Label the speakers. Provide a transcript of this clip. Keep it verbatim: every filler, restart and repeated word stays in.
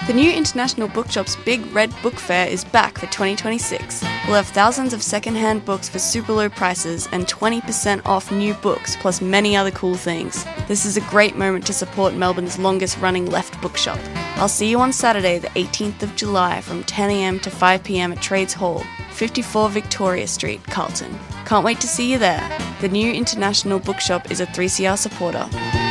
Speaker 1: The new International Bookshop's Big Red Book Fair is back for twenty twenty-six. We'll have thousands of second-hand books for super low prices and twenty percent off new books, plus many other cool things. This is a great moment to support Melbourne's longest-running left bookshop. I'll see you on Saturday, the eighteenth of July from ten a.m. to five p.m. at Trades Hall, fifty-four Victoria Street, Carlton. Can't wait to see you there. The new International Bookshop is a three C R supporter.